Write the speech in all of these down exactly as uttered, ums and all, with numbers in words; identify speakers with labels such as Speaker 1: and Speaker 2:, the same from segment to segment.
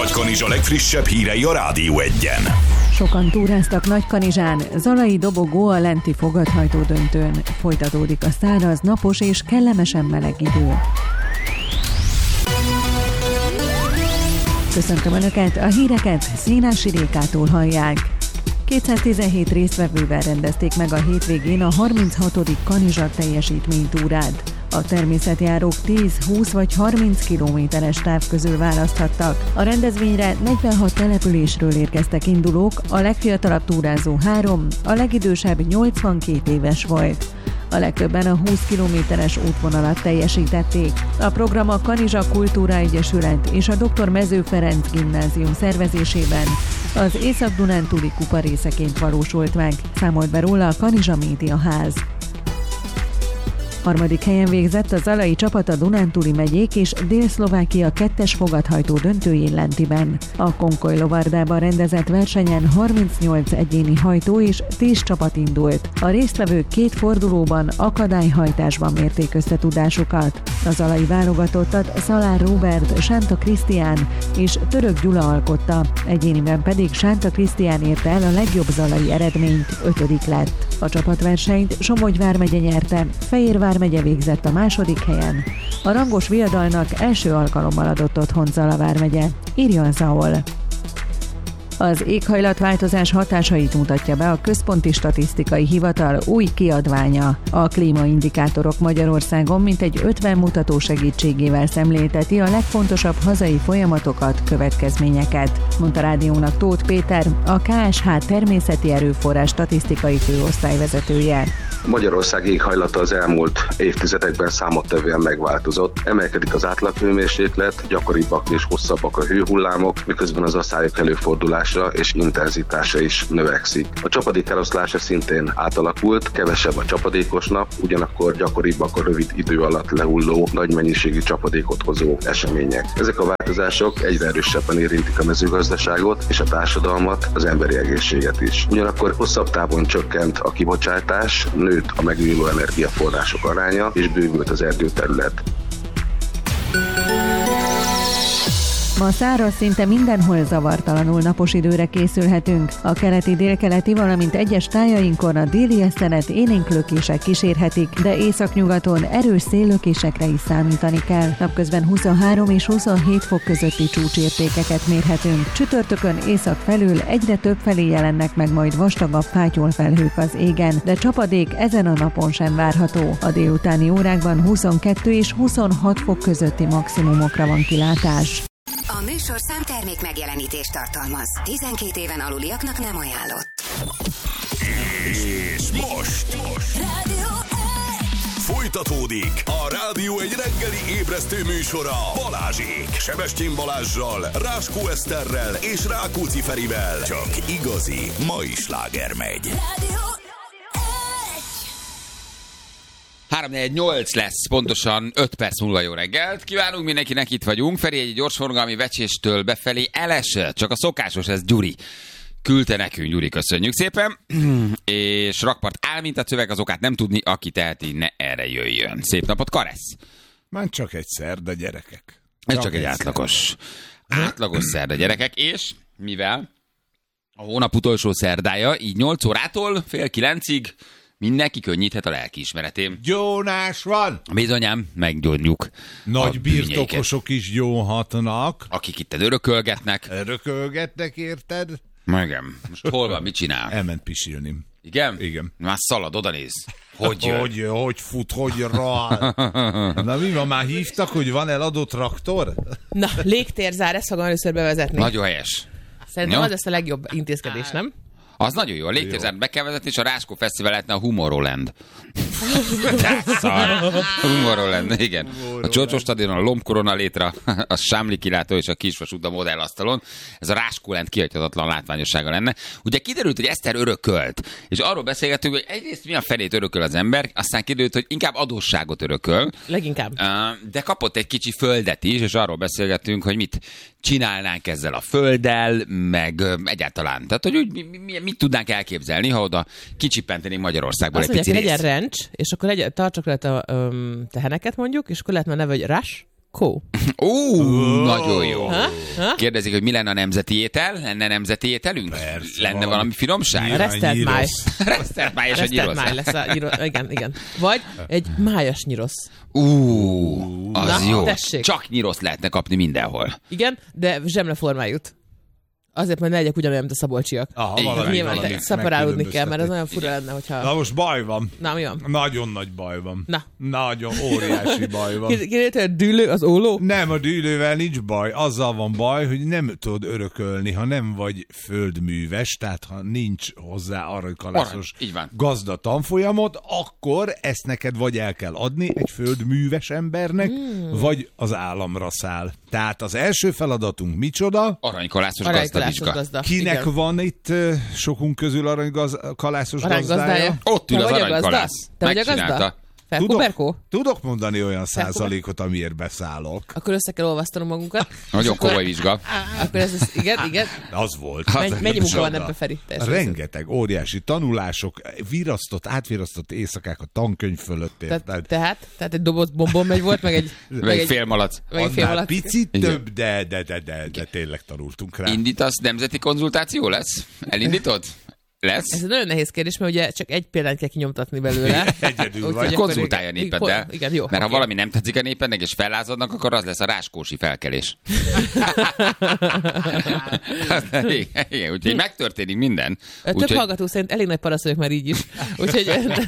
Speaker 1: Nagykanizsa legfrissebb hírei a Rádió Egyen.
Speaker 2: Sokan túráztak Nagykanizsán, Zalai dobogó a lenti fogadhajtó döntőn. Folytatódik a száraz, napos és kellemesen meleg idő. Köszöntöm Önöket, a híreket Színási Rékától hallják. kétszáztizenhét résztvevővel rendezték meg a hétvégén a harminchatodik Kanizsa teljesítménytúrát. A természetjárók tíz, húsz vagy harminc kilométeres táv közül választhattak. A rendezvényre negyvenhat településről érkeztek indulók, a legfiatalabb túrázó három, a legidősebb nyolcvankét éves volt. A legtöbben a húsz kilométeres útvonalat teljesítették. A program a Kanizsa Kultúra Egyesület és a doktor Mező Ferenc Gimnázium szervezésében az Észak-Dunántúli kupa részeként valósult meg, számolt be róla a Kanizsa Média Ház. Harmadik helyen végzett a zalai csapat a Dunántúli megyék és Dél-Szlovákia kettes fogadhajtó döntőjén lentiben. A Konkoly lovardában rendezett versenyen harmincnyolc egyéni hajtó és tíz csapat indult. A résztvevők két fordulóban akadályhajtásban mérték összetudásukat. A zalai válogatottat Szalár Róbert, Sánta Krisztián és Török Gyula alkotta, egyéniben pedig Sánta Krisztián érte el a legjobb zalai eredményt, ötödik lett. A csapatversenyt Somogy vármegye nyerte, Fejér vármegye végzett a második helyen. A rangos viadalnak első alkalommal adott otthont Zala vármegye, írja a Zaol. Az éghajlatváltozás hatásait mutatja be a Központi Statisztikai Hivatal új kiadványa. A klímaindikátorok Magyarországon mintegy ötven mutató segítségével szemlélteti a legfontosabb hazai folyamatokat, következményeket, mondta rádiónak Tóth Péter, a ká es há természeti erőforrás statisztikai főosztályvezetője.
Speaker 3: Magyarország éghajlata az elmúlt évtizedekben számottevően megváltozott. Emelkedik az átlaghőmérséklet, gyakoribbak és hosszabbak a hőhullámok, miközben az aszályok előfordulása és intenzitása is növekszik. A csapadék eloszlása szintén átalakult, kevesebb a csapadékos nap, ugyanakkor gyakoribbak a rövid idő alatt lehulló, nagy mennyiségű csapadékot hozó események. Ezek a változások egyre erősebben érintik a mezőgazdaságot és a társadalmat, az emberi egészséget is. Ugyanakkor hosszabb távon csökkent a kibocsátás, nőtt a megújuló energiaforrások aránya, és bővült az erdőterület.
Speaker 2: Ma száraz, szinte mindenhol zavartalanul napos időre készülhetünk. A keleti, délkeleti, valamint egyes tájainkon a déli esztenet élénklökések kísérhetik, de északnyugaton erős széllökésekre is számítani kell. Napközben huszonhárom és huszonhét fok közötti csúcsértékeket mérhetünk. Csütörtökön észak felül egyre több felé jelennek meg majd vastagabb fátyolfelhők az égen, de csapadék ezen a napon sem várható. A délutáni órákban huszonkettő és huszonhat fok közötti maximumokra van kilátás.
Speaker 4: A műsor számtermék megjelenítést tartalmaz. tizenkét éven aluliaknak nem ajánlott.
Speaker 1: És most, most.
Speaker 4: Rádió
Speaker 1: Folytatódik a Rádió egy reggeli ébresztő műsora Balázsék. Sebestyén Balázssal, Ráskó Eszterrel és Rákóczi Ferivel. Csak igazi mai sláger megy.
Speaker 4: Rádió
Speaker 5: három négy nyolc lesz, pontosan öt perc múlva. Jó reggelt. Kívánunk mindenkinek, itt vagyunk. Feri egy gyorsforgalmi Vecséstől befelé elesett, csak a szokásos, ez Gyuri. Küldte nekünk, Gyuri, köszönjük szépen. És rakpart áll, mint a szöveg, az okát nem tudni, aki teheti, ne erre jöjjön. Szép napot, Karesz.
Speaker 6: Már csak egy szerda, gyerekek.
Speaker 5: Ez csak, csak egy, egy átlagos, átlagos szerda, gyerekek, és mivel a hónap utolsó szerdája, így nyolc órától fél kilencig mindenki könnyíthet a lelkiismeretén.
Speaker 6: Gyónás van!
Speaker 5: Bizonyám, meggyónjuk.
Speaker 6: Nagy birtokosok is gyónhatnak.
Speaker 5: Akik itt örökölgetnek.
Speaker 6: Örökölgetnek, érted?
Speaker 5: Igen. Most hol van, mit csinál?
Speaker 6: Elment pisilni.
Speaker 5: Igen?
Speaker 6: Igen.
Speaker 5: Már szalad, oda néz. Hogy jön?
Speaker 6: Hogy, hogy fut, hogy rá. Na mi van, már hívtak, hogy van eladó traktor?
Speaker 7: Na, légtérzár, ezt fogom először bevezetni.
Speaker 5: Nagyon helyes.
Speaker 7: Szerintem
Speaker 5: ja?
Speaker 7: az lesz a legjobb intézkedés, nem?
Speaker 5: Az nagyon jó. A légtérzárt be kell vezetni, és a Ráskó Fesztivál lehetne a Humorroland. Humorroland, igen. A Csorcsos stadionon, a Lombkorona létre, a Sámli kilátó és a Kisvasút a modellasztalon. Ez a Ráskóland kihagyhatatlan látványossága lenne. Ugye kiderült, hogy Eszter örökölt, és arról beszélgetünk, hogy egyrészt milyen felét örököl az ember, aztán kiderült, hogy inkább adósságot örököl.
Speaker 7: Leginkább.
Speaker 5: De kapott egy kicsi földet is, és arról beszélgettünk, hogy mit csinálnánk ezzel a földdel, meg egyáltalán. Tehát, hogy úgy, mi, mi, mit tudnánk elképzelni, ha oda kicsipentenénk Magyarországból
Speaker 7: azt
Speaker 5: egy pici részt.
Speaker 7: Azt mondják, hogy legyen ranch, és akkor legyen, tartsak le a um, teheneket mondjuk, és akkor lehet már neve, hogy Rush, Kó.
Speaker 5: Ó, nagyon jó.
Speaker 7: Ha? Ha?
Speaker 5: Kérdezik, hogy mi lenne a nemzeti étel? Lenne nemzeti ételünk?
Speaker 6: Persze,
Speaker 5: Lenne
Speaker 6: van.
Speaker 5: valami finomság?
Speaker 7: A resztelt máj.
Speaker 5: Resztelt máj és a
Speaker 7: Resztelt
Speaker 5: gyrosz.
Speaker 7: máj lesz a gyrosz. Igen, igen. Vagy egy májas nyirosz.
Speaker 5: Ú, az
Speaker 7: Na,
Speaker 5: jó.
Speaker 7: tessék.
Speaker 5: Csak nyiroszt lehetne kapni mindenhol.
Speaker 7: Igen, de zsemleformájút. Azért, mert ne legyek ugyanolyan, mint a szabolcsiak.
Speaker 6: Aha,
Speaker 5: Igen,
Speaker 6: valami,
Speaker 7: Nyilván
Speaker 6: valami
Speaker 7: te- szeparálódni kell, mert az
Speaker 6: megkülönböztetni.
Speaker 7: nagyon fura lenne, hogyha...
Speaker 6: Na most baj van.
Speaker 7: Na, mi van?
Speaker 6: Nagyon nagy baj van.
Speaker 7: Na.
Speaker 6: Nagyon óriási baj van.
Speaker 7: Kérdezett, hogy a dűlő az óló?
Speaker 6: Nem, a dűlővel nincs baj. Azzal van baj, hogy nem tudod örökölni, ha nem vagy földműves, tehát ha nincs hozzá aranykalászos
Speaker 5: Arany, így van.
Speaker 6: gazda tanfolyamot, akkor ezt neked vagy el kell adni egy földműves embernek,
Speaker 7: Hmm.
Speaker 6: vagy az államra száll. Tehát az első feladatunk micsoda?
Speaker 5: Aranykalászos
Speaker 7: Aranykalászos
Speaker 5: gazdavizsga.
Speaker 7: gazda.
Speaker 6: Kinek
Speaker 7: Igen.
Speaker 6: van itt uh, sokunk közül aranykalászos
Speaker 7: Aránygazdája.
Speaker 6: gazdája?
Speaker 5: Ott ül
Speaker 7: Te
Speaker 5: az
Speaker 7: vagy a gazda?
Speaker 5: aranykalász.
Speaker 7: Te vagy a
Speaker 5: Megcsinálta.
Speaker 7: gazda? Felkuberkó?
Speaker 6: tudok mondani olyan százalékot, amiért beszállok.
Speaker 7: Akkor össze kell olvasztanom magunkat.
Speaker 5: Nagyon
Speaker 7: És akkor-
Speaker 5: komoly vizsga.
Speaker 7: Akkor ez, ez igen, igen.
Speaker 6: Az volt.
Speaker 7: Menj, mennyi munka van
Speaker 6: Csoda.
Speaker 7: ebbe, Feri? Teljesen
Speaker 6: Rengeteg óriási tanulások, virasztott, átvirasztott éjszakák a tankönyv fölött.
Speaker 7: Tehát,
Speaker 6: érted?
Speaker 7: tehát, tehát egy doboz bombon megy volt, meg egy,
Speaker 5: Meg egy fél malac.
Speaker 7: meg egy fél
Speaker 6: Annál
Speaker 7: alatt.
Speaker 6: picit
Speaker 5: Igen.
Speaker 6: több, de, de, de, de, de tényleg tanultunk rá.
Speaker 5: Indítasz, nemzeti konzultáció lesz? Elindítod? Lesz?
Speaker 7: Ez egy nagyon nehéz kérdés, mert ugye csak egy példányt kell kinyomtatni belőle.
Speaker 6: Egyedül
Speaker 7: Úgyhogy
Speaker 6: vagy.
Speaker 7: akkor
Speaker 5: Konzultálja a
Speaker 7: igen.
Speaker 5: népeddel.
Speaker 7: Igen, jó.
Speaker 5: Mert ha
Speaker 7: oké.
Speaker 5: valami nem tetszik a népednek, és fellázadnak, akkor az lesz a ráskósi felkelés. igen, igen, úgyhogy megtörténik minden.
Speaker 7: Több
Speaker 5: Úgyhogy,
Speaker 7: hallgató szerint elég nagy parasz vagyok már így is. Úgyhogy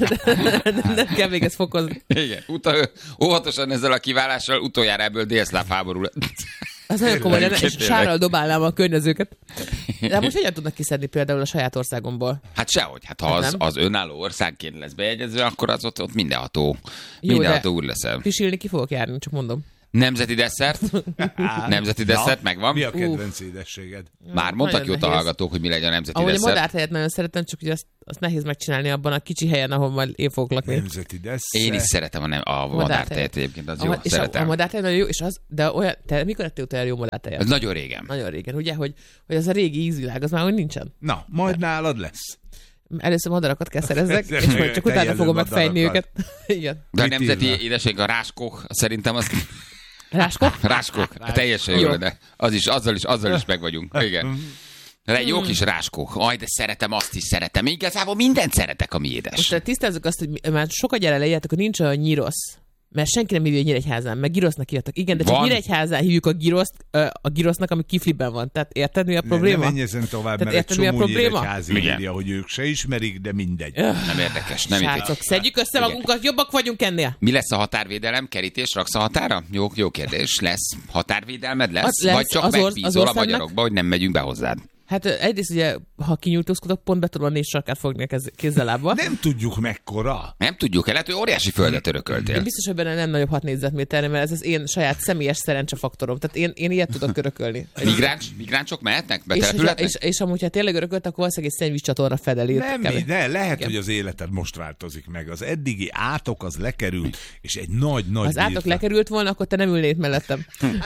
Speaker 7: nem kell még ezt fokozni.
Speaker 5: igen, uta, óvatosan ezzel a kiválással utoljára ebből délszláv háború lett.
Speaker 7: Az nagyon komoly lenne, és
Speaker 5: Tényleg.
Speaker 7: sárral dobálnám a környezőket. De most hogyan tudnak kiszedni például a saját országomból?
Speaker 5: Hát sehogy, hát ha
Speaker 7: Hát
Speaker 5: az,
Speaker 7: nem.
Speaker 5: az önálló országként lesz bejegyezve, akkor az ott, ott mindenható,
Speaker 7: Jó,
Speaker 5: mindenható
Speaker 7: de-
Speaker 5: úr leszel.
Speaker 7: Pisilni ki fogok járni, csak mondom.
Speaker 5: Nemzeti desszert? Nemzeti desszert megvan?
Speaker 6: Mi a kedvenc édességed?
Speaker 5: Már mondtak
Speaker 7: Nagyon
Speaker 5: jót a
Speaker 7: nehéz.
Speaker 5: hallgatók, hogy mi legyen a nemzeti
Speaker 7: Ahogy a
Speaker 5: desszert.
Speaker 7: madártejet nagyon szeretem, csak ugye azt, azt nehéz megcsinálni abban a kicsi helyen, ahol majd én fogok lakni.
Speaker 6: Nemzeti desszert.
Speaker 5: Én is szeretem a, nem, a madártejet egyébként, az jó,
Speaker 7: A, és a,
Speaker 5: szeretem.
Speaker 7: a madártej nagyon jó, és az, de olyan, te mikor ettél utoljára jó madártejet?
Speaker 5: Ez nagyon régen.
Speaker 7: Nagyon régen, ugye, hogy, hogy az a régi ízvilág, az már hogy nincsen.
Speaker 6: Na, majd nálad lesz.
Speaker 7: Először madarakat kell szerezzek, és majd csak utána
Speaker 6: Tejelő
Speaker 7: fogom megfejni
Speaker 6: madarakat.
Speaker 7: őket. Igen.
Speaker 5: De a
Speaker 6: Mit
Speaker 5: nemzeti
Speaker 6: írnak?
Speaker 5: édesség a ráskok, szerintem az...
Speaker 7: Ráskok?
Speaker 5: Ráskok, teljesen jó,
Speaker 7: Jó.
Speaker 5: de az is, azzal is, azzal is meg vagyunk. Igen. De egy jó kis ráskok. Aj, de szeretem, azt is szeretem. Igazából mindent szeretek, ami édes.
Speaker 7: Most uh, tisztázzuk azt, hogy mi- már sokat gyere leírjátok, hogy nincs olyan nyirosz. Mert senki nem hívja Nyíregyházán, meg girosznak írtak. Igen, de csak
Speaker 5: Van.
Speaker 7: Nyíregyházán hívjuk a giroszt, ö, a girosznak, ami kifliben van. Tehát érted, mi a
Speaker 6: Ne,
Speaker 7: probléma?
Speaker 6: ne menj ezen tovább,
Speaker 7: Tehát
Speaker 6: mert egy
Speaker 7: érted, mi a
Speaker 6: csomó
Speaker 7: probléma?
Speaker 6: nyíregyházi
Speaker 5: Igen.
Speaker 6: írja, hogy ők se ismerik, de mindegy.
Speaker 5: Nem érdekes, nem
Speaker 7: Srácok,
Speaker 5: érdekes.
Speaker 7: szedjük össze
Speaker 5: Igen.
Speaker 7: magunkat, jobbak vagyunk ennél.
Speaker 5: Mi lesz a határvédelem? Kerítés raksz a határa? Jó, jó kérdés. Lesz határvédelmed? Lesz?
Speaker 7: Az lesz,
Speaker 5: Vagy csak
Speaker 7: az orsz-
Speaker 5: megbízol
Speaker 7: az
Speaker 5: a
Speaker 7: országnak-
Speaker 5: magyarokba, hogy nem megyünk be hozzád?
Speaker 7: Hát ö, egyrészt ugye, ha kinyújtózkodok, pont be tudom a négy sarkát fogni a kez- kézzel-lábbal.
Speaker 6: Nem tudjuk mekkora.
Speaker 5: Nem tudjuk, el lehet, hogy óriási földet
Speaker 7: Én
Speaker 5: örököltél.
Speaker 7: biztos, hogy benne nem nagyobb hat négyzetméterre, mert ez az én saját személyes szerencsefaktorom. Tehát én, én ilyet tudok örökölni.
Speaker 5: Migráns, migráncsok mehetnek?
Speaker 7: És, hogyha,
Speaker 5: Betelepülhetnek?
Speaker 7: és, és amúgy, ha tényleg örökölt, akkor valószínűleg egy szennyvíz csatorna fedeli.
Speaker 6: Nem,
Speaker 7: Kb.
Speaker 6: ne, lehet,
Speaker 7: Igen.
Speaker 6: hogy az életed most változik meg. Az eddigi átok az lekerült, és egy nagy-nagy
Speaker 7: Az átok
Speaker 6: birtok.
Speaker 7: lekerült volna, akkor te nem ülnéd mellettem.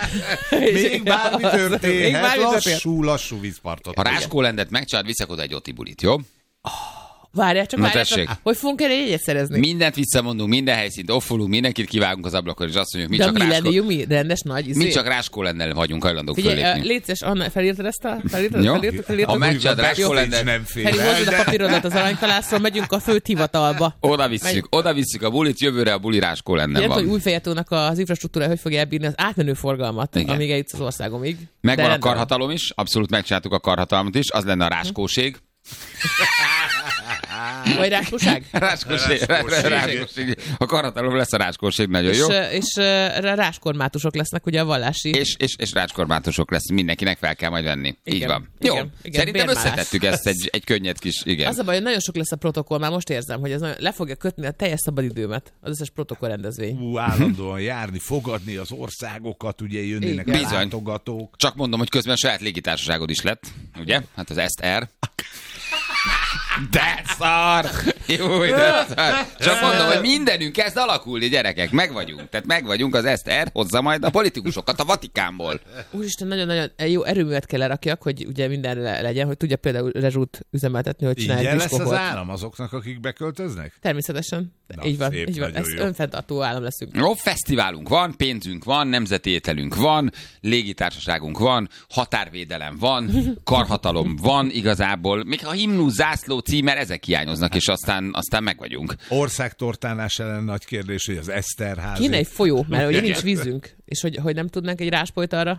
Speaker 6: Még bármi
Speaker 7: Még
Speaker 6: történhet,
Speaker 7: bármi történhet.
Speaker 6: lassú, lassú vízpartot.
Speaker 5: Ha Ráskó lendet megcsinálod, viszek oda egy otibulit, jó?
Speaker 7: Várjál csak,
Speaker 5: Na,
Speaker 7: várjál
Speaker 5: tessék.
Speaker 7: csak. Hogy fogunk erre jegyet szerezni?
Speaker 5: Mindent visszamondunk, minden helyszínt offolunk, mindenkit kivágunk az ablakon, és azt mondjuk, mi
Speaker 7: De a
Speaker 5: csak Ráskó,
Speaker 7: millenniumi rendes nagy izé.
Speaker 5: mi csak Ráskó lennel vagyunk hajlandók
Speaker 7: Figyelj, uh,
Speaker 5: fölépni.
Speaker 7: légy szíves, Anna, felírtad ezt a... Felírtad,
Speaker 5: Jó.
Speaker 7: felírtad, felírtad?
Speaker 5: Ha megcsinálod
Speaker 6: A
Speaker 5: Ráskó
Speaker 6: backstage
Speaker 5: lendet,
Speaker 6: nem fél
Speaker 7: Feri,
Speaker 6: el,
Speaker 7: hozod a
Speaker 6: de-
Speaker 7: papírodat az aranykalászról, megyünk a főt hivatalba.
Speaker 5: Oda visszük,
Speaker 7: Megy-
Speaker 5: oda visszük a bulit, jövőre a buli Ráskó lennel
Speaker 7: Nem tudom, hogy
Speaker 5: van.
Speaker 7: Újfejetónak az infrastruktúra hogy fogja elbírni az átmenő forgalmat,
Speaker 5: Igen.
Speaker 7: amíg eljutsz az országomig.
Speaker 5: Megvan
Speaker 7: De
Speaker 5: a
Speaker 7: rendben.
Speaker 5: karhatalom is, abszolút megcsináltuk a karhatalmat is, az lenne a Ráskóség.
Speaker 7: Vagy ráskóság?
Speaker 5: Ráskóség,
Speaker 6: Ráskóség.
Speaker 5: ráskóség. A karhatalom lesz a Ráskóség, nagyon
Speaker 7: És,
Speaker 5: jó.
Speaker 7: ö, és ö, ráskormátusok lesznek ugye a vallási.
Speaker 5: És, és, és rácskormátosok lesz, mindenkinek fel kell majd venni. Így
Speaker 7: Igen,
Speaker 5: van.
Speaker 7: igen,
Speaker 5: Jó,
Speaker 7: igen,
Speaker 5: szerintem
Speaker 7: bérmálás.
Speaker 5: összetettük ezt egy, egy könnyed kis, igen.
Speaker 7: Az a baj, hogy nagyon sok lesz a protokoll, már most érzem, hogy ez nagyon, le fogja kötni a teljes szabadidőmet, az összes protokoll rendezvény.
Speaker 6: Ú, állandóan járni, fogadni az országokat, ugye jönnének
Speaker 7: Igen.
Speaker 6: a
Speaker 5: Bizony.
Speaker 6: látogatók.
Speaker 5: Csak mondom, hogy közben saját légitársaságod is lett, ugye? Hát az Est Air. De szar! Jó, de szar. Csak mondom, hogy mindenünk kezd alakulni, gyerekek. Meg vagyunk. Tehát meg vagyunk, az Eszter hozza majd a politikusokat a Vatikánból.
Speaker 7: Úristen, nagyon-nagyon jó erőművet kell lerakjak, hogy ugye minden le- legyen, hogy tudja például rezsút üzemeltetni, hogy csinálj
Speaker 6: Ingyen
Speaker 7: egy
Speaker 6: lesz az
Speaker 7: diszkóhort.
Speaker 6: állam azoknak, akik beköltöznek?
Speaker 7: Természetesen.
Speaker 6: Na,
Speaker 7: így van,
Speaker 6: szép,
Speaker 7: így van.
Speaker 6: nagyon
Speaker 7: Ez
Speaker 6: jó.
Speaker 7: önfenntartó állam leszünk.
Speaker 5: Jó, fesztiválunk van, pénzünk van, nemzeti ételünk van, légitársaságunk van, határvédelem van, karhatalom van igazából. Még a himnusz, zászló, címer, ezek hiányoznak, és aztán, aztán meg vagyunk.
Speaker 6: Országtortánás ellen nagy kérdés, hogy az Eszterházi.
Speaker 7: Kéne egy folyó, mert ugye nincs vízünk, és hogy, hogy nem tudnánk egy ráspolyt arra?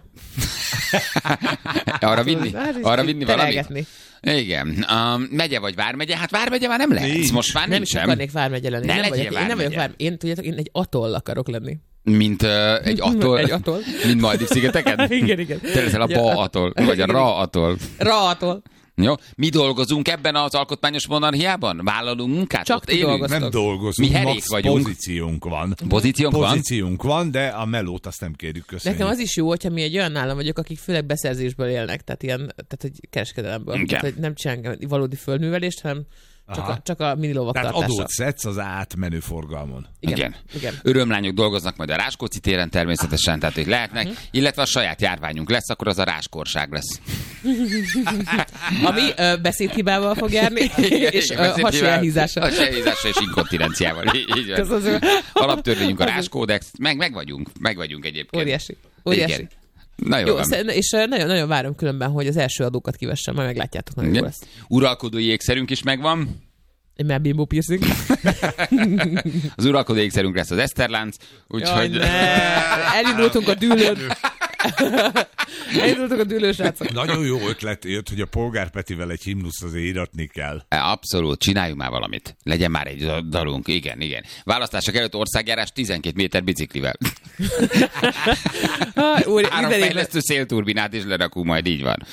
Speaker 5: Arra vinni,
Speaker 7: Hát,
Speaker 5: arra vinni valamit?
Speaker 7: terelgetni.
Speaker 5: Igen. Um, megye vagy vármegye? Hát vármegye már nem lehet.
Speaker 6: Nincs.
Speaker 5: Most már
Speaker 7: Nem is
Speaker 5: nincsen.
Speaker 7: akarnék vármegye lenni.
Speaker 5: Ne
Speaker 7: Nem
Speaker 5: legyél
Speaker 7: vagyok, én nem vagyok
Speaker 5: vármegye.
Speaker 7: vár... Én, tudjátok, én egy atoll akarok lenni.
Speaker 5: Mint uh, egy atoll.
Speaker 7: Egy atoll.
Speaker 5: Mint Maldiv-szigeteken?
Speaker 7: Igen, igen.
Speaker 5: Te leszel a Ba atoll, vagy a Ra atoll.
Speaker 7: Ra atoll.
Speaker 5: Jó? Mi dolgozunk ebben az alkotmányos monarchiában? Vállalunk munkát?
Speaker 7: Csak
Speaker 5: Ott
Speaker 7: ti
Speaker 5: élünk?
Speaker 7: dolgoztok.
Speaker 6: Nem dolgozunk,
Speaker 5: Mi herék
Speaker 6: max
Speaker 5: vagyunk.
Speaker 6: pozíciónk van.
Speaker 5: Pozíciónk van?
Speaker 6: Pozíciónk van, de a melót azt nem kérjük, köszönjük.
Speaker 7: Nekem az is jó, hogyha mi egy olyan állam vagyok, akik főleg beszerzésből élnek, tehát ilyen, tehát hogy kereskedelemből.
Speaker 5: Igen.
Speaker 7: Tehát, hogy nem csinálunk valódi földművelést, hanem csak
Speaker 6: Aha.
Speaker 7: a, csak a mini lovak
Speaker 6: Tehát
Speaker 7: tartása.
Speaker 6: adót szedsz az átmenő forgalmon.
Speaker 7: Igen.
Speaker 5: Igen.
Speaker 7: Igen.
Speaker 5: Örömlányok dolgoznak majd a Ráskóczi téren természetesen, tehát ők lehetnek, illetve a saját járványunk lesz, akkor az a ráskorság lesz.
Speaker 7: Ami ö, beszédhibával fog járni, és ö, hasi elhízással.
Speaker 5: Hasi elhízással és inkontinenciával. Így, így van.
Speaker 7: Köszönöm.
Speaker 5: Alaptörvényünk a ráskódex, meg, meg vagyunk, meg vagyunk egyébként.
Speaker 7: Óriási. Óriási.
Speaker 5: Igen. Na jó,
Speaker 7: Jó,
Speaker 5: van.
Speaker 7: sze- és ö, nagyon, nagyon várom különben, hogy az első adókat kivessem, majd meglátjátok, nagyon jó
Speaker 5: Igen.
Speaker 7: lesz.
Speaker 5: Uralkodói ékszerünk is megvan.
Speaker 7: Egy melbimbó piercing.
Speaker 5: Az uralkodói ékszerünk lesz az Eszterlánc,
Speaker 7: Jaj,
Speaker 5: úgyhogy...
Speaker 7: ne. Elindultunk a dűlőn. Elindultunk a dűlőn, srácok.
Speaker 6: Nagyon jó ötlet jött, hogy a Polgár Petivel egy himnusz azért íratni kell.
Speaker 5: Abszolút, csináljunk már valamit. Legyen már egy dalunk, igen, igen. Választások előtt országjárás tizenkét méter biciklivel.
Speaker 7: Ah, úr,
Speaker 5: Három
Speaker 7: minden évben-
Speaker 5: fejlesztő szélturbinát is lerakunk, majd így van.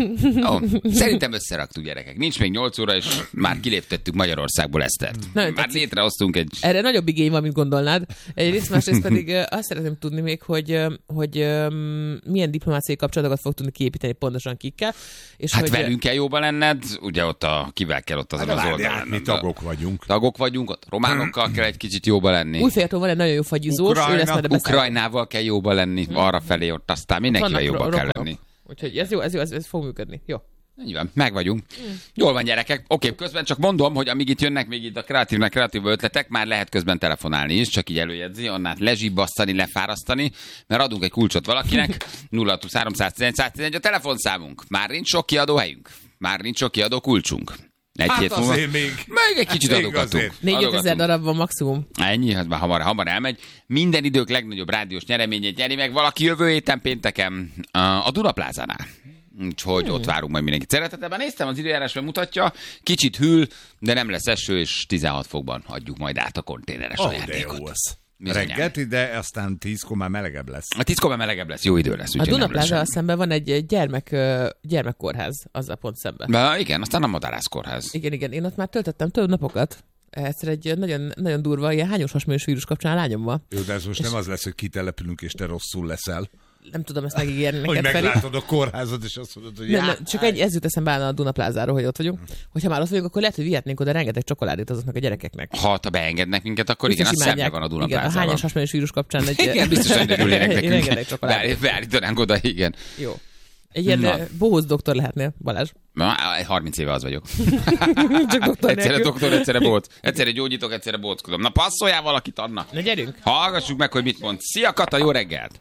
Speaker 5: Ó, szerintem összeraktuk, gyerekek. Nincs még nyolc óra, és már kiléptettük Magyarországból Esztert.
Speaker 7: Nagyon
Speaker 5: Már
Speaker 7: tetszik.
Speaker 5: létrehoztunk egy...
Speaker 7: Erre nagyobb igény van, mint gondolnád. Egyrészt, másrészt pedig ö, azt szeretném tudni még, hogy, ö, hogy ö, milyen diplomáciai kapcsolatokat fog tudni kiépíteni pontosan kikkel. És
Speaker 5: Hát
Speaker 7: hogy,
Speaker 5: velünk kell jóba lenned, ugye ott a, kivel kell ott azon
Speaker 6: Hát,
Speaker 5: az
Speaker 6: várjál,
Speaker 5: oldalon.
Speaker 6: mi tagok vagyunk.
Speaker 5: Tagok vagyunk, ott románokkal kell egy kicsit jóba lenni.
Speaker 7: Újféltól van egy nagyon jó fagyizós, ő lesz majd a beszálló.
Speaker 5: Ukrajnával kell jóba lenni, arra felé ott aztán mindenkivel
Speaker 7: Vannak
Speaker 5: jóba
Speaker 7: ro-
Speaker 5: kell
Speaker 7: rokonok.
Speaker 5: lenni.
Speaker 7: Úgyhogy ez jó, ez jó, ez, ez fog működni. Jó.
Speaker 5: Így van, meg vagyunk. Jól van, gyerekek. Oké, közben csak mondom, hogy amíg itt jönnek még itt a kreatívnek kreatív ötletek, már lehet közben telefonálni is, csak így előjegyzi, annál lezsibbasztani, lefárasztani, mert adunk egy kulcsot valakinek. nulla húsz-három tizenegy száz tizenegy a telefonszámunk. Már nincs sok kiadó helyünk. Már nincs sok kiadó kulcsunk. Egy
Speaker 6: Hát
Speaker 5: hét múlva.
Speaker 6: azért még.
Speaker 5: Még egy kicsit
Speaker 6: Még
Speaker 5: adogatunk.
Speaker 6: azért.
Speaker 7: négy-ötezer
Speaker 5: Adogatunk.
Speaker 7: darab van maximum.
Speaker 5: Ennyi, hát már hamar, hamar elmegy. Minden idők legnagyobb rádiós nyereményét nyeri meg valaki jövő héten pénteken a Dunaplázánál. Úgyhogy hmm. ott várunk majd mindenkit szeretetben. Néztem, az időjárásban mutatja, kicsit hűl, de nem lesz eső, és tizenhat fokban adjuk majd át a konténeres
Speaker 6: Ó, de
Speaker 5: ajándékot.
Speaker 6: jó az.
Speaker 5: Bizonyám.
Speaker 6: Reggelt ide, aztán tízkor már melegebb lesz.
Speaker 5: A tiszkóban melegebb lesz, jó idő lesz.
Speaker 7: A
Speaker 5: úgyhogy nem lesz
Speaker 7: Dunaplázával
Speaker 5: semmi.
Speaker 7: szemben van egy gyermek, ö, gyermekkórház, azzal pont szemben.
Speaker 5: Na, igen, aztán a Madárászkórház.
Speaker 7: Igen, igen, én ott már töltöttem több napokat. Egyszer egy nagyon, nagyon durva, ilyen hányos hasmélős vírus kapcsán a lányommal.
Speaker 6: Jó, de ez most nem az lesz, hogy kitelepülünk, és te rosszul leszel.
Speaker 7: Nem tudom ezt megígérni
Speaker 6: Hogy
Speaker 7: neked, Feri.
Speaker 6: meglátod a kórházat, és azt mondod, hogy
Speaker 7: Nem,
Speaker 6: já,
Speaker 7: nem, csak egy, ez jut eszembe állna a Dunaplázáról, hogy ott vagyunk. Hogyha már ott vagyunk, akkor lehet, hogy vihetnénk oda rengeteg csokoládét azoknak a gyerekeknek.
Speaker 5: Ha te beengednek minket, akkor igen, az
Speaker 7: Biztos
Speaker 5: szemben
Speaker 7: imádják.
Speaker 5: van a
Speaker 7: Igen, a
Speaker 5: Dunaplázával.
Speaker 7: hányos hasmélős vírus kapcsán egy...
Speaker 5: Igen, biztos, hogy örülnének
Speaker 7: Én rengeteg
Speaker 5: nekünk.
Speaker 7: csokoládét.
Speaker 5: Beáll- Beállítanánk oda, igen.
Speaker 7: Jó. Egy ilyen
Speaker 5: Na.
Speaker 7: eh, bohóc doktor lehetnél, Balázs.
Speaker 5: Na, harminc éve az vagyok.
Speaker 7: Csak doktor
Speaker 5: Egyszerre
Speaker 7: nélkül.
Speaker 5: doktor, egyszerre bóc. Egyszerre gyógyítok, egyszerre bóckodom. Na passzoljál valakit, Anna.
Speaker 7: Na gyerünk.
Speaker 5: Hallgassuk meg, hogy mit mond. Szia, Kata, jó reggelt!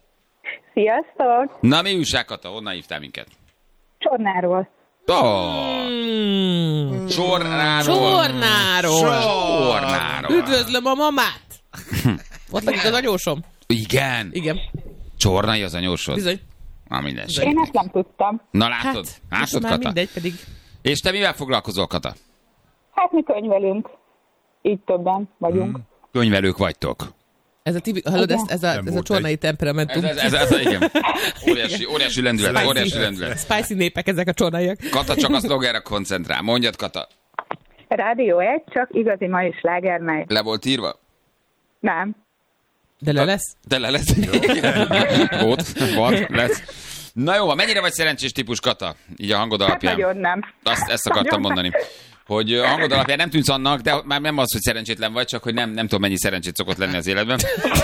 Speaker 8: Sziasztok!
Speaker 5: Na, mi újság, Kata? Honnan hívtál minket?
Speaker 8: Csornáról.
Speaker 5: Oh,
Speaker 7: Mm.
Speaker 5: Csornáról.
Speaker 7: Csornáról.
Speaker 5: Csornáról.
Speaker 7: Üdvözlöm a mamát. Ott lakik az anyósom.
Speaker 5: Igen.
Speaker 7: Igen,
Speaker 5: Csornai az anyósod?
Speaker 7: bizony.
Speaker 5: Na, minden
Speaker 8: Én
Speaker 5: segít.
Speaker 8: ezt nem tudtam.
Speaker 5: Na, látod?
Speaker 7: Hát,
Speaker 5: Látod,
Speaker 7: most már
Speaker 5: Kata?
Speaker 7: mindegy, pedig
Speaker 5: És te mivel foglalkozol, Kata?
Speaker 8: Hát mi könyvelünk. Így többen vagyunk. Hmm.
Speaker 5: Könyvelők vagytok.
Speaker 7: ez a tipi, hallod, ez, ez, a,
Speaker 6: Nem
Speaker 7: ez a
Speaker 6: volt
Speaker 7: csornai
Speaker 6: egy.
Speaker 7: temperamentum.
Speaker 5: Ez, ez, ez, ez igen. Óriási, óriási lendület,
Speaker 7: Spicy.
Speaker 5: óriási lendület.
Speaker 7: Spicy népek ezek a csornaiak.
Speaker 5: Kata csak a szlogerre koncentrál. Mondjad, Kata.
Speaker 8: Rádió egy, csak igazi mai sláger megy.
Speaker 5: Le volt írva?
Speaker 8: Nem.
Speaker 7: De le lesz?
Speaker 5: De le lesz. Volt, van, lesz. Na jó, mennyire vagy szerencsés típus, Kata? Így a hangod
Speaker 8: Hát
Speaker 5: alapján.
Speaker 8: nagyon nem.
Speaker 5: Azt, ezt akartam
Speaker 8: Nagyon
Speaker 5: mondani. hogy a hangod alapján nem tűnsz annak, de már nem az, hogy szerencsétlen vagy, csak hogy nem, nem tudom, mennyi szerencsét szokott lenni az életben.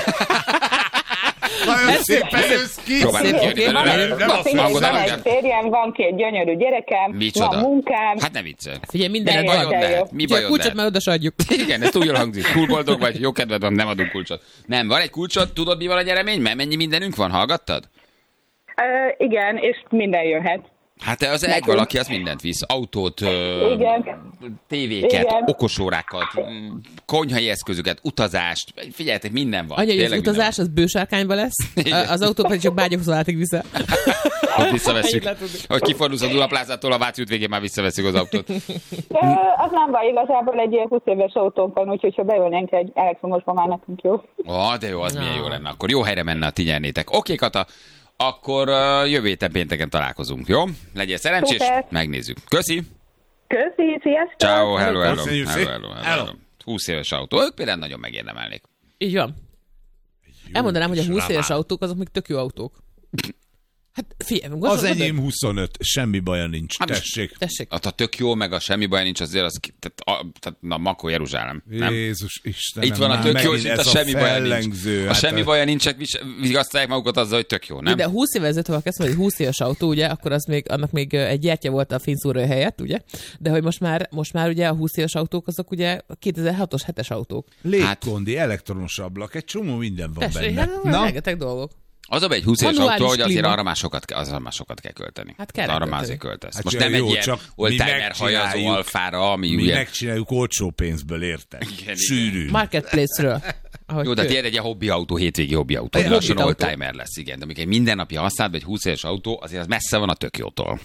Speaker 6: Nagyon szépen jössz ki.
Speaker 5: Próbálom kijönni belőle.
Speaker 8: Van egy férjem, van két gyönyörű gyerekem,
Speaker 5: Micsoda?
Speaker 8: van munkám.
Speaker 5: Hát ne viccelj.
Speaker 7: Figyelj, minden
Speaker 5: Mi bajod
Speaker 8: de jó.
Speaker 5: lehet? Mi bajod
Speaker 7: kulcsot
Speaker 5: lehet?
Speaker 7: már oda se adjuk.
Speaker 5: Igen, ez túl jól hangzik. Túl boldog vagy, jó kedved van, nem adunk kulcsot. Nem, van egy kulcsot, tudod mi van a nyeremény? Mert mennyi mindenünk van, hallgattad?
Speaker 8: Uh, igen, és minden jöhet.
Speaker 5: Hát az egy valaki az mindent visz. Autót,
Speaker 8: Igen.
Speaker 5: tévéket,
Speaker 8: Igen.
Speaker 5: okosórákat, konyhai eszközöket, utazást. Figyeljetek, minden van.
Speaker 7: Anya, hogy az
Speaker 5: Tényleg
Speaker 7: utazás az bősárkányba lesz,
Speaker 5: Igen.
Speaker 7: az autó pedig csak Bágyahúzalátig vissza.
Speaker 5: Hogy visszavesszük.
Speaker 7: Így letudni.
Speaker 5: Hogy kifordulsz a Dunaplázától, a Váci út végén már visszavesszük az autót.
Speaker 8: Uh, az nem baj, igazából egy ilyen húsz éves autónk van, úgyhogy ha bejönnénk egy elektromosba, már nekünk jó.
Speaker 5: Ó, de jó, az milyen jó lenne. Akkor jó helyre menne, ha ti nyernétek. Oké, Kata, akkor uh, jövő héten pénteken találkozunk, jó? Legyél szerencsés,
Speaker 8: Szuper.
Speaker 5: megnézzük. Köszi!
Speaker 8: Köszi, sziasztok!
Speaker 5: Ciao, hello, hello,
Speaker 6: Köszönjük
Speaker 5: hello,
Speaker 6: szépen.
Speaker 5: hello, hello,
Speaker 6: Hello.
Speaker 5: hello. húsz éves autó, ők például nagyon megérdemelnék.
Speaker 7: Így van. Elmondanám, hogy a
Speaker 6: kis
Speaker 7: húsz éves
Speaker 6: ramán.
Speaker 7: autók azok még tök jó autók. Hát figyelj,
Speaker 6: Az
Speaker 7: gondolod,
Speaker 6: enyém huszonöt, semmi baja nincs.
Speaker 5: Hát most-
Speaker 6: Tessék.
Speaker 7: Tessék.
Speaker 5: Hát, ha tök jó, meg a semmi baj nincs, azért az, ki- tehát, a, tehát na, Makó Jeruzsálem, nem?
Speaker 6: Jézus Istenem.
Speaker 5: Itt van a
Speaker 6: már
Speaker 5: tök jó, és
Speaker 6: megint
Speaker 5: itt a
Speaker 6: ez
Speaker 5: semmi baja nincs.
Speaker 6: fellengző,
Speaker 5: A
Speaker 6: hát
Speaker 5: semmi baja nincs, csak vis- vigasztalják magukat azzal, hogy tök jó, nem?
Speaker 7: De húsz évvel ezelőtt, ha azt mondod, hogy húsz éves autó, ugye, akkor az még, annak még ö, egy gyertya volt a fényszórója helyett, ugye? De hogy most már, most már ugye a húsz éves autók azok ugye a kétezer-hatos hetes autók.
Speaker 6: Légkondi, elektronos ablak, egy csomó minden van
Speaker 7: Tessék,
Speaker 6: benne.
Speaker 7: hát
Speaker 6: Na,
Speaker 7: rengeteg dolgok.
Speaker 5: Az a baj, egy húsz éves
Speaker 7: Manuális
Speaker 5: autó, hogy azért
Speaker 7: klíma.
Speaker 5: arra már sokat, kell, azra már sokat kell költeni.
Speaker 7: Hát kell
Speaker 5: arra már
Speaker 7: költeni.
Speaker 5: azért költesz.
Speaker 6: Hát
Speaker 5: Most
Speaker 6: jó,
Speaker 5: nem egy
Speaker 6: jó,
Speaker 5: ilyen
Speaker 6: csak mi
Speaker 5: oldtimer hajazó
Speaker 6: megcsináljuk.
Speaker 5: alfára, ami
Speaker 6: mi
Speaker 5: ugye...
Speaker 6: megcsináljuk olcsó pénzből, érted?
Speaker 5: Igen,
Speaker 6: Sűrű.
Speaker 7: Marketplace-ről. ahogy
Speaker 5: Jó, de
Speaker 7: kö-
Speaker 5: tiéd egy hobbi autó, hétvégi hobbi autó.
Speaker 7: Egy
Speaker 5: Egy lassan
Speaker 7: hobbi autó.
Speaker 5: oldtimer lesz, igen. De amikor egy mindennapi használatban egy húsz éves autó, azért az messze van a tök jótól.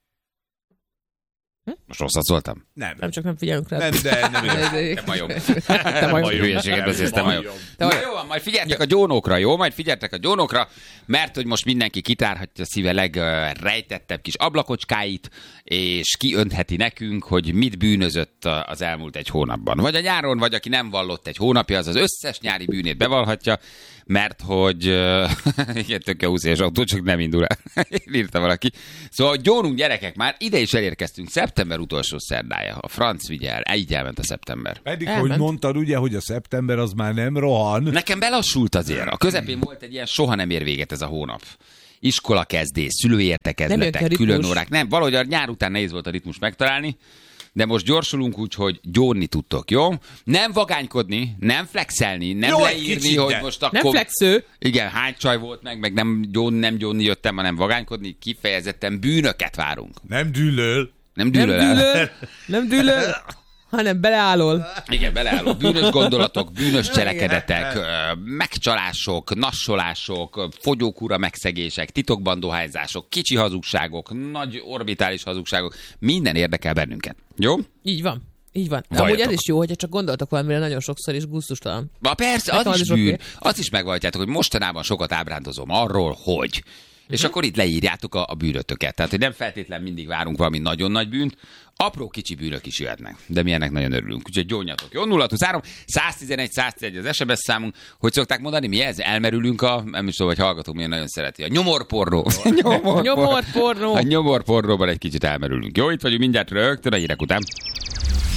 Speaker 5: Most rosszat szóltam?
Speaker 6: Nem.
Speaker 7: Nem csak nem figyelünk rá.
Speaker 6: Nem, de nem igaz.
Speaker 5: Te majom.
Speaker 7: Te majom.
Speaker 5: Hülyeséget beszélsz, te majom.
Speaker 7: Te
Speaker 5: Na
Speaker 7: majom.
Speaker 5: jó, van, majd figyeltek a gyónókra, jó? Majd figyeltek a gyónókra, mert hogy most mindenki kitárhatja a szíve legrejtettebb kis ablakocskáit, és kiöntheti nekünk, hogy mit bűnözött az elmúlt egy hónapban. Vagy a nyáron, vagy aki nem vallott egy hónapja, az az összes nyári bűnét bevallhatja, mert hogy igen, tök jó húsz éves autó, csak nem indul el. Írta valaki. Szóval gyónunk gyerekek, már ide is elérkeztünk. Szeptember utolsó szerdája. A franc vigye el. Így elment a szeptember.
Speaker 6: Pedig,
Speaker 7: Elment.
Speaker 6: hogy mondtad, ugye, hogy a szeptember az már nem rohan.
Speaker 5: Nekem belassult azért. A közepén volt egy ilyen soha nem ér véget ez a hónap. Iskola kezdés, szülői
Speaker 7: Nem
Speaker 5: értekezletek,
Speaker 7: jön ki a
Speaker 5: külön
Speaker 7: ritmus.
Speaker 5: órák. Nem, valahogy a nyár után nehéz volt a ritmus megtalálni, de most gyorsulunk úgy, hogy gyónni tudtok, jó? Nem vagánykodni, nem flexelni, nem
Speaker 6: Jó, egy
Speaker 5: leírni,
Speaker 6: kicsit,
Speaker 5: hogy
Speaker 6: de.
Speaker 5: most
Speaker 7: Nem
Speaker 5: akkor...
Speaker 7: flexő.
Speaker 5: Igen, hány csaj volt meg, meg nem gyónni, nem gyónni jöttem, hanem vagánykodni, kifejezetten bűnöket várunk.
Speaker 6: Nem dűlöl.
Speaker 5: Nem
Speaker 7: Nem
Speaker 5: dűlöl el.
Speaker 7: dűlöl, nem dűlöl, hanem beleállol.
Speaker 5: Igen, beleálló. Bűnös gondolatok, bűnös cselekedetek, ö, megcsalások, nassolások, fogyókúra megszegések, titokban dohányzások, kicsi hazugságok, nagy orbitális hazugságok, minden érdekel bennünket. Jó?
Speaker 7: Így van. Így van.
Speaker 5: Valljatok.
Speaker 7: Amúgy ez is jó, hogyha csak gondoltok valamire nagyon sokszor, és gusztustalan.
Speaker 5: Na persze,
Speaker 7: Nekem
Speaker 5: az
Speaker 7: az
Speaker 5: is
Speaker 7: is
Speaker 5: bűn.
Speaker 7: oké.
Speaker 5: Azt is megvalljátok, hogy mostanában sokat ábrándozom arról, hogy... És akkor itt leírjátok a, a bűnötöket. Tehát, hogy nem feltétlen mindig várunk valami nagyon nagy bűnt, apró kicsi bűnök is jöhetnek. De mi ennek nagyon örülünk. Úgyhogy gyónjatok. Jó, nulla huszonhárom száztizenegy száztizenegy az es em es számunk. Hogy szokták mondani, mi ez? Elmerülünk a, nem is tudom, hogy hallgatók milyen nagyon szereti. A nyomorpornó. Nyomorpornó.
Speaker 7: Nyomorpornó.
Speaker 5: A nyomorpornóban egy kicsit elmerülünk. Jó, itt vagyunk mindjárt rögtön a hírek után.